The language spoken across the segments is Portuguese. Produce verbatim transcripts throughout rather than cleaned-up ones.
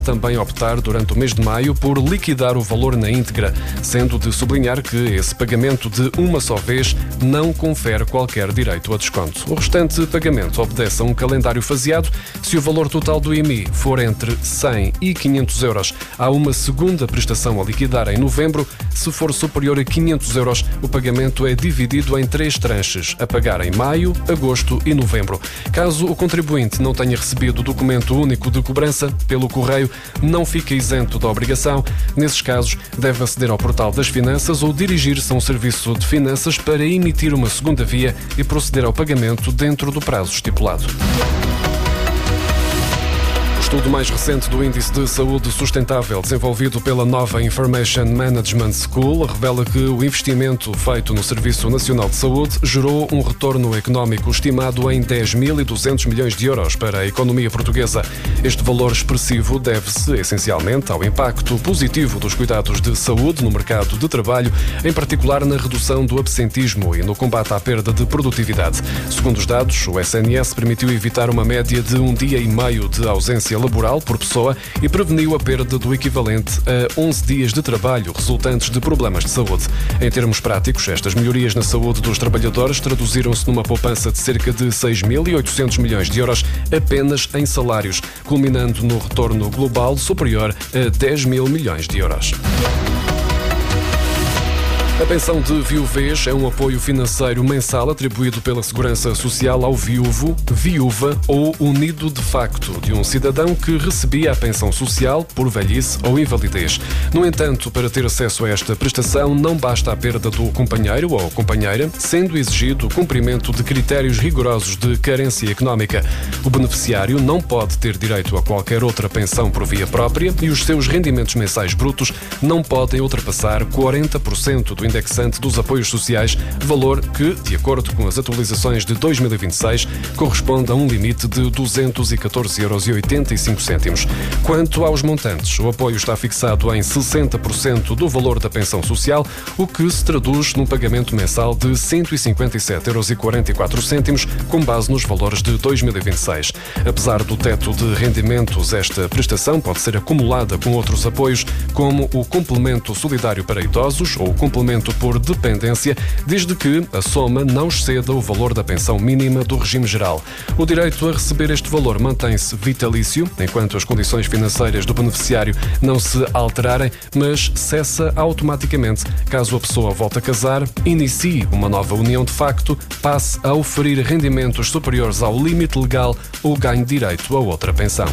também optar durante o mês de maio por liquidar o valor na íntegra, sendo de sublinhar que esse pagamento de uma só vez não confere qualquer direito a desconto. O restante pagamento obedece a um calendário faseado. Se o valor total do I M I for entre cem e quinhentos euros, há uma segunda prestação a liquidar em novembro. Se for superior a quinhentos euros, o pagamento é dividido em três tranches, a pagar em maio, agosto e novembro. Caso o contribuinte não tenha recebido o documento único de cobrança pelo correio, não fica isento da obrigação. Nesses casos, deve aceder ao portal das finanças ou dirigir-se a um serviço de finanças para emitir uma segunda via e proceder ao pagamento dentro do prazo estipulado. O estudo mais recente do Índice de Saúde Sustentável, desenvolvido pela Nova Information Management School, revela que o investimento feito no Serviço Nacional de Saúde gerou um retorno económico estimado em dez mil e duzentos milhões de euros para a economia portuguesa. Este valor expressivo deve-se essencialmente ao impacto positivo dos cuidados de saúde no mercado de trabalho, em particular na redução do absentismo e no combate à perda de produtividade. Segundo os dados, o S N S permitiu evitar uma média de um dia e meio de ausência laboral por pessoa e preveniu a perda do equivalente a onze dias de trabalho resultantes de problemas de saúde. Em termos práticos, estas melhorias na saúde dos trabalhadores traduziram-se numa poupança de cerca de seis mil e oitocentos milhões de euros apenas em salários, culminando no retorno global superior a dez mil milhões de euros. A pensão de viuvez é um apoio financeiro mensal atribuído pela Segurança Social ao viúvo, viúva ou unido de facto de um cidadão que recebia a pensão social por velhice ou invalidez. No entanto, para ter acesso a esta prestação, não basta a perda do companheiro ou companheira, sendo exigido o cumprimento de critérios rigorosos de carência económica. O beneficiário não pode ter direito a qualquer outra pensão por via própria e os seus rendimentos mensais brutos não podem ultrapassar quarenta por cento do indexante dos apoios sociais, valor que, de acordo com as atualizações de dois mil e vinte e seis, corresponde a um limite de duzentos e catorze euros e oitenta e cinco cêntimos. Quanto aos montantes, o apoio está fixado em sessenta por cento do valor da pensão social, o que se traduz num pagamento mensal de cento e cinquenta e sete euros e quarenta e quatro cêntimos, com base nos valores de dois mil e vinte e seis. Apesar do teto de rendimentos, esta prestação pode ser acumulada com outros apoios, como o complemento solidário para idosos ou o complemento por dependência, desde que a soma não exceda o valor da pensão mínima do regime geral. O direito a receber este valor mantém-se vitalício, enquanto as condições financeiras do beneficiário não se alterarem, mas cessa automaticamente caso a pessoa volte a casar, inicie uma nova união de facto, passe a oferir rendimentos superiores ao limite legal ou ganhe direito a outra pensão.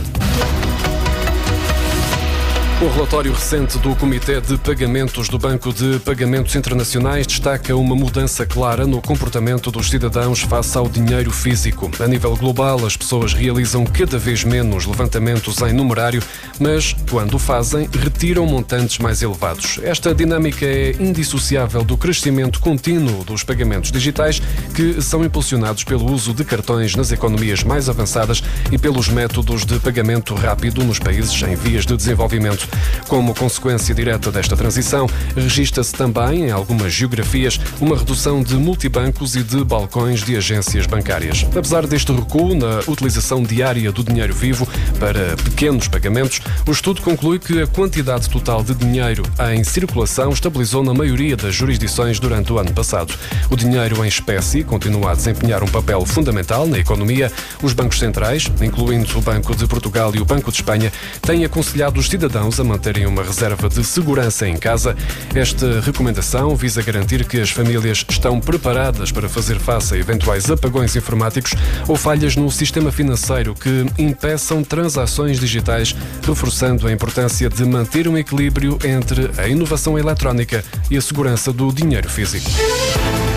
O relatório recente do Comitê de Pagamentos do Banco de Pagamentos Internacionais destaca uma mudança clara no comportamento dos cidadãos face ao dinheiro físico. A nível global, as pessoas realizam cada vez menos levantamentos em numerário, mas, quando o fazem, retiram montantes mais elevados. Esta dinâmica é indissociável do crescimento contínuo dos pagamentos digitais, que são impulsionados pelo uso de cartões nas economias mais avançadas e pelos métodos de pagamento rápido nos países em vias de desenvolvimento. Como consequência direta desta transição, registra-se também, em algumas geografias, uma redução de multibancos e de balcões de agências bancárias. Apesar deste recuo na utilização diária do dinheiro vivo para pequenos pagamentos, o estudo conclui que a quantidade total de dinheiro em circulação estabilizou na maioria das jurisdições durante o ano passado. O dinheiro em espécie continua a desempenhar um papel fundamental na economia. Os bancos centrais, incluindo o Banco de Portugal e o Banco de Espanha, têm aconselhado os cidadãos a manterem uma reserva de segurança em casa. Esta recomendação visa garantir que as famílias estão preparadas para fazer face a eventuais apagões informáticos ou falhas no sistema financeiro que impeçam transações digitais, reforçando a importância de manter um equilíbrio entre a inovação eletrónica e a segurança do dinheiro físico.